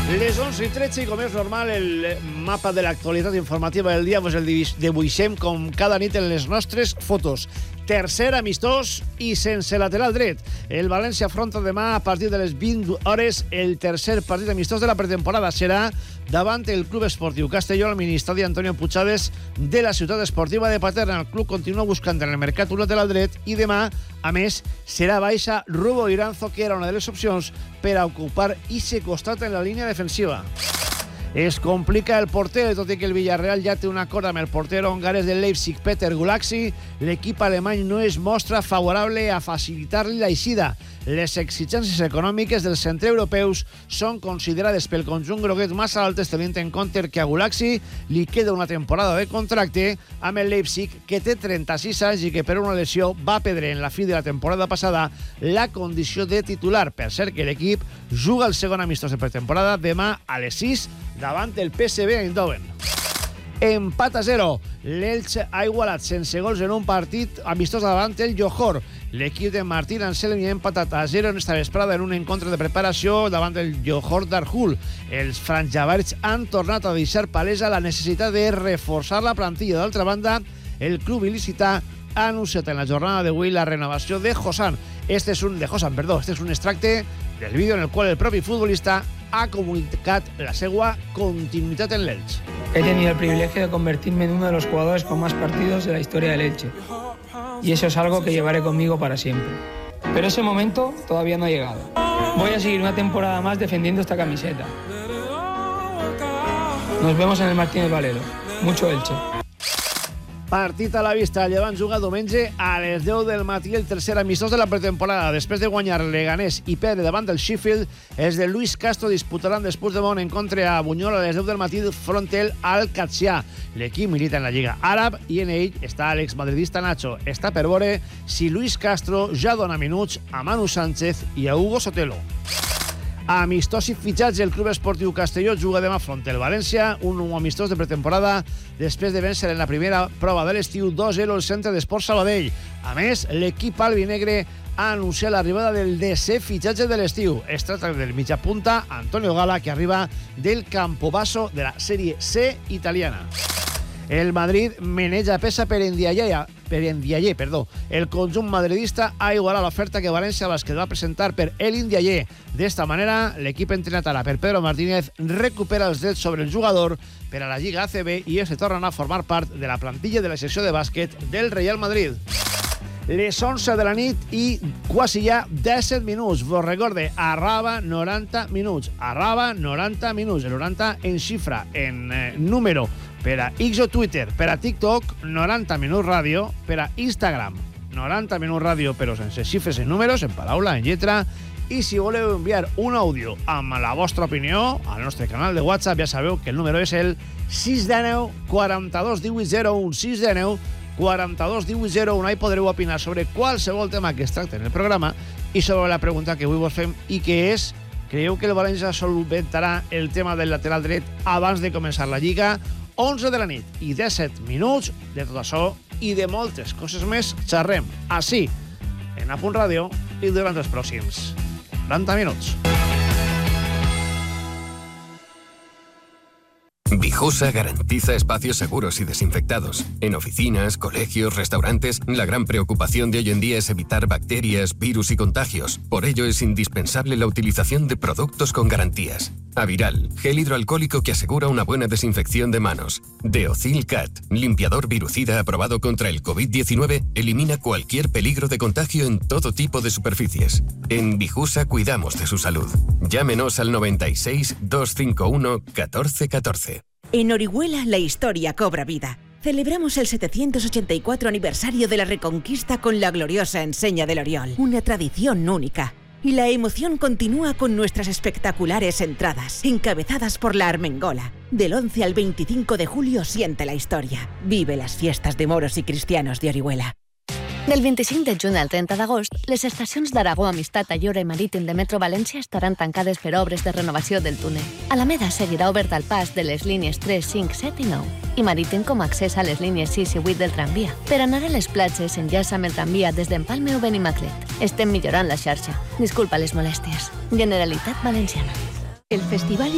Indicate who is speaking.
Speaker 1: Les 11:13 i com és normal el mapa de l'actualitat informativa del dia el dibuixem com cada nit en les nostres fotos. Tercer amistós i sense lateral dret. El València afronta demà a partir de les 20 hores el tercer partit amistós de la pretemporada. Serà davant el Club Esportiu Castelló al ministeri Antonio Puigades de la ciutat esportiva de Paterna. El club continua buscant en el mercat un lateral dret i demà, a més, serà baixa Rubo Iranzo, que era una de les opcions per a ocupar ixe costat en la línia defensiva. Es complica el porter, tot i que el Villarreal ja té un acord amb el porter hongarès del Leipzig, Peter Gulaxi. L'equip alemany no es mostra favorable a facilitar-li l'eixida. Les exigències econòmiques dels centreeuropeus són considerades pel conjunt groguet massa altes, tenint en compte que a Gulaxi li queda una temporada de contracte amb el Leipzig, que té 36 anys i que per una lesió va perdre en la fi de la temporada passada la condició de titular. Per cert que l'equip juga el segon amistós de pretemporada demà a les 6 davant el PSV Eindhoven. Empat a 0. L'Elche ha igualat sense gols en un partit amistós davant el Johor. L'equip de Martín Anselmi ha empatat a 0 en esta vesprada en un encontre de preparació davant el Johor Darul. Els franjaverds han tornat a deixar palesa la necessitat de reforçar la plantilla. D'altra banda, el club il·licità ha anunciat en la jornada d'avui la renovació de Hosan. Este és un extracte del vídeo en el qual el propi futbolista ha comunicat la seva continuïtat en l'Elche.
Speaker 2: He tenido el privilegio de convertirme en uno de los jugadores con más partidos de la historia del Elche. Y eso es algo que llevaré conmigo para siempre. Pero ese momento todavía no ha llegado. Voy a seguir una temporada más defendiendo esta camiseta. Nos vemos en el Martínez Valero. Mucho Elche.
Speaker 1: Partit a la vista. El Llevant juga diumenge a les 10 del matí el tercer amistós de la pretemporada. Després de guanyar Leganés i perdre davant del Sheffield, els de Luis Castro disputaran després de bon encontre a Buñol a les 10 del matí front al Catxà. L'equip milita en la Lliga Àrab i en ell està l'exmadridista Nacho. Està per veure si Luis Castro ja dona minuts a Manu Sánchez i a Hugo Sotelo. Amistós i fitxatge. El Club Esportiu Castelló juga demà front al València, un amistós de pretemporada després de vèncer en la primera prova de l'estiu 2-0 el Centre d'Esports Sabadell. A més, l'equip albinegre ha anunciat l'arribada del 10è fitxatge de l'estiu. Es tracta del mitjapunta Antonio Gala, que arriba del Campobasso de la Sèrie C italiana. El Madrid meneja pesa per Ndiaye. El conjunt madridista ha igualat l'oferta que València Bàsquet va presentar per el Ndiaye. D'esta manera, l'equip entrenat ara per Pedro Martínez recupera els drets sobre el jugador per a la Lliga ACB i se tornen a formar part de la plantilla de la secció de bàsquet del Real Madrid. Les 11 de la nit i quasi ja 17 minuts. Vos recorde, arraba 90 minuts. Arraba 90 minuts. El 90 en xifra, en número. Per a X o Twitter, per a TikTok, 90 minuts ràdio, per a Instagram, 90 minuts ràdio, però sense xifres en números, en paraula, en lletra. I si voleu enviar un àudio amb la vostra opinió al nostre canal de WhatsApp, ja sabeu que el número és el 619 42 18 01, 619 42 18 01. Ahí podreu opinar sobre qualsevol tema que es tracta en el programa i sobre la pregunta que avui vos fem i que és: creieu que el València solventarà el tema del lateral dret abans de començar la Lliga? 11 de la nit i 17 minuts. De tot això i de moltes coses més xerrem així, en Apunt Ràdio, i durant els pròxims 90 minuts.
Speaker 3: Vijosa garantiza espacios seguros y desinfectados. En oficinas, colegios, restaurantes, la gran preocupación de hoy en día es evitar bacterias, virus y contagios. Por ello es indispensable la utilización de productos con garantías. Aviral, gel hidroalcohólico que asegura una buena desinfección de manos. Deocil Cat, limpiador virucida aprobado contra el COVID-19, elimina cualquier peligro de contagio en todo tipo de superficies. En Vijusa cuidamos de su salud. Llámenos al 96 251 14 14.
Speaker 4: En Orihuela la historia cobra vida. Celebramos el 784 aniversario de la Reconquista con la gloriosa enseña del Oriol, una tradición única. Y la emoción continúa con nuestras espectaculares entradas, encabezadas por la Armengola. Del 11 al 25 de julio siente la historia. Vive las fiestas de moros y cristianos de Orihuela.
Speaker 5: Del 25 de juny al 30 d'agost, les estacions d'Aragó, Amistat, Ayora i Marítim de Metro València estaran tancades per obres de renovació del túnel. Alameda seguirà obert al pas de les línies 3, 5, 7 i 9 i Marítim com a accés a les línies 6 i 8 del tramvia. Per anar a les platges, enllaça amb el tramvia des d'Empalme o Benimaclet. Estem millorant la xarxa. Disculpa les molèsties. Generalitat Valenciana.
Speaker 4: El Festival